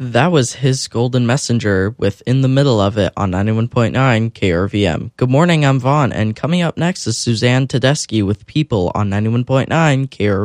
That was his Golden Messenger with In the Middle of It on 91.9 KRVM. Good morning, I'm Vaughn, and coming up next is Suzanne Tedeschi with People on 91.9 KRVM.